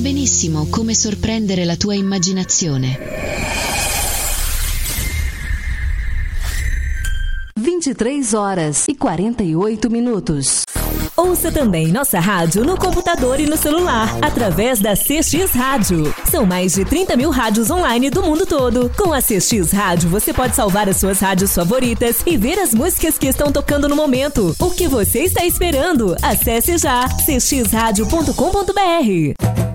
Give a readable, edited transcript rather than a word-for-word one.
Benissimo come sorprendere la tua immaginazione. 23h48. Ouça também nossa rádio no computador e no celular, através da CX Rádio. São mais de 30 mil rádios online do mundo todo. Com a CX Rádio, você pode salvar as suas rádios favoritas e ver as músicas que estão tocando no momento. O que você está esperando? Acesse já cxradio.com.br.